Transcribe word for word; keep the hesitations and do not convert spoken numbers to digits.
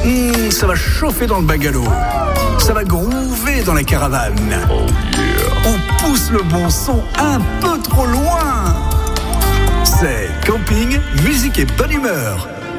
Mmh, ça va chauffer dans le bungalow. Ça va groover dans la caravane. Oh yeah. On pousse le bon son un peu trop loin. C'est camping, musique et bonne humeur.